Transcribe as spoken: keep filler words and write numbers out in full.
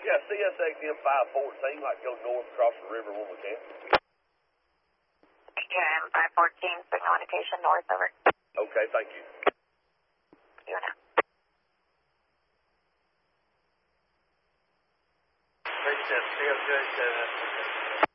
Yeah, C S X M five fourteen, like go north across the river when we can. Yeah, M five fourteen, signal indication north, over. Okay, thank you. You know. Three seven, C O J seven.